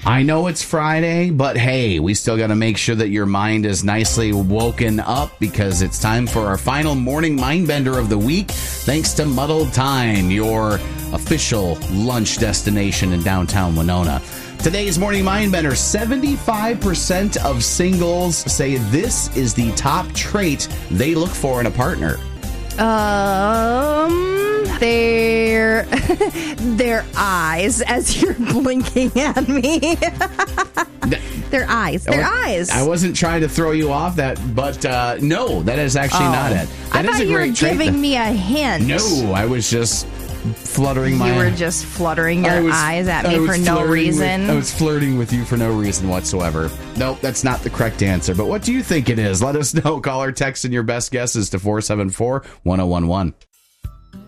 I know it's Friday, but hey, we still got to make sure that your mind is nicely woken up because it's time for our final morning Mindbender of the week. Thanks to Muddled Time, your official lunch destination in downtown Winona. Today's morning Mindbender, 75% of singles say this is the top trait they look for in a partner. Their eyes as you're blinking at me. Their eyes. I wasn't trying to throw you off but no, that is actually not it. That I thought you were giving me a hint. No, I was just fluttering my... You were just fluttering your eyes at me for no reason. I was flirting with you for no reason whatsoever. Nope, that's not the correct answer. But what do you think it is? Let us know. Call or text in your best guesses to 474-1011.